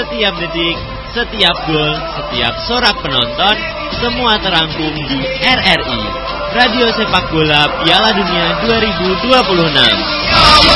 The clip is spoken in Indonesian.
setiap detik, setiap gol, setiap sorak penonton, semua terangkum di RRI, Radio Sepak Bola Piala Dunia 2026.